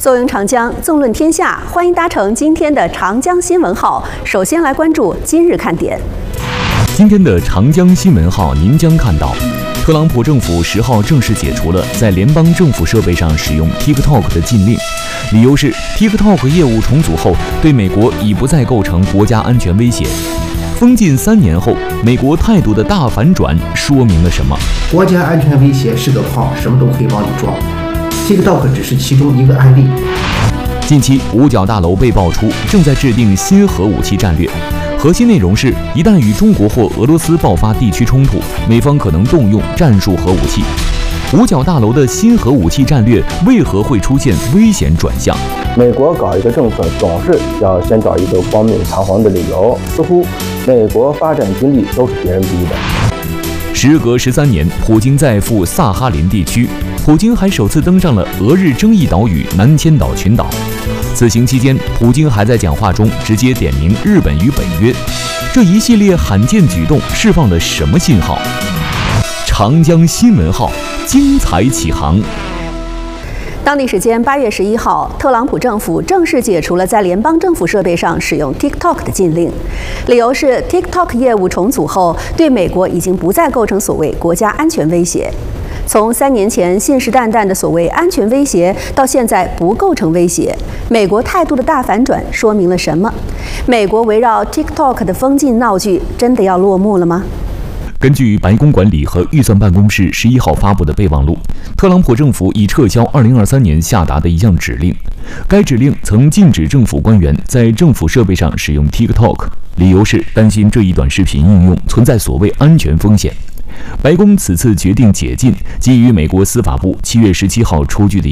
坐拥长江，纵论天下，欢迎搭乘今天的长江新闻号。首先来关注今日看点。 今天的长江新闻号，您将看到，特朗普政府10号正式解除了在联邦政府设备上使用 TikTok 的禁令，理由是 TikTok 业务重组后，对美国已不再构成国家安全威胁。封禁3年后，美国态度的大反转说明了什么？ 国家安全威胁是个炮，什么都可以往里装。TikTok 只是其中一个案例。 近期五角大楼被爆出正在制定新核武器战略，核心内容是，一旦与中国或俄罗斯爆发地区冲突，美方可能动用战术核武器。五角大楼的新核武器战略为何会出现危险转向？ 美国搞一个政策总是要先找一个冠冕堂皇的理由，似乎美国发展军力都是别人逼的。 时隔13年，普京再赴萨哈林地区，普京还首次登上了俄日争议岛屿南千岛群岛。此行期间，普京还在讲话中直接点名日本与北约。这一系列罕见举动释放了什么信号？长江新闻号精彩启航。 当地时间8月11号，特朗普政府正式解除了在联邦政府设备上使用 TikTok 的禁令，理由是 TikTok 业务重组后，对美国已经不再构成所谓国家安全威胁。从3年前信誓旦旦的所谓安全威胁，到现在不构成威胁，美国态度的大反转说明了什么？美国围绕 TikTok 的封禁闹剧真的要落幕了吗？ 根据白宫管理和预算办公室11号发布的备忘录，特朗普政府已撤销2023年下达的一项指令。该指令曾禁止政府官员在政府设备上使用 TikTok， 理由是担心这一短视频应用存在所谓安全风险。白宫此次决定解禁，基于美国司法部7月17号出具的